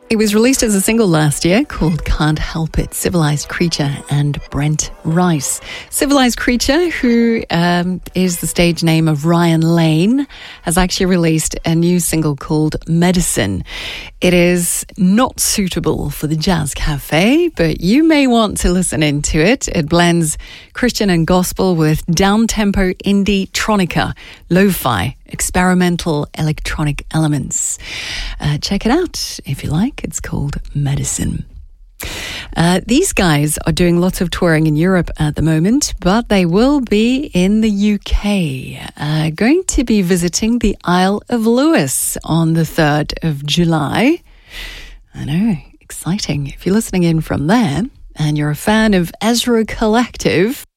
It was released as a single last year called Can't Help It, Civilized Creature and Brent Rice. Civilized Creature, who is the stage name of Ryan Lane, has actually released a new single called Medicine. It is not suitable for the jazz cafe, but you may want to listen into it. It blends Christian and gospel with down-tempo indie tronica, lo-fi, experimental electronic elements. Check it out if you like. It's called Medicine. These guys are doing lots of touring in Europe at the moment, but they will be in the UK. Going to be visiting the Isle of Lewis on the 3rd of July. I know, exciting. If you're listening in from there and you're a fan of Ezra Collective,